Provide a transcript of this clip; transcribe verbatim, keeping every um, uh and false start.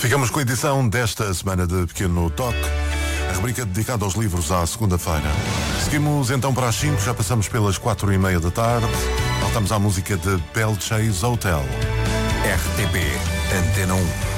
Ficamos com a edição desta semana de Pequeno Toque, a rubrica dedicada aos livros à segunda-feira. Seguimos então para as cinco, já passamos pelas quatro e meia da tarde. Voltamos à música de Bell Chase Hotel. R T P Antena um.